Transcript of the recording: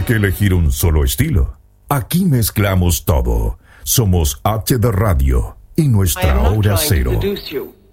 que elegir un solo estilo. Aquí mezclamos todo. Somos HD Radio y nuestra hora cero.